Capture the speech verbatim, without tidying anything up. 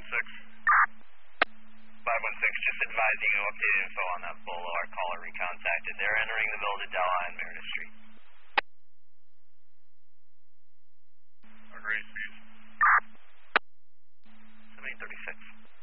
six. five one six, just advising you updated info on that Bolo. Our caller recontacted. They're entering the Villa de Della and Meredith Street.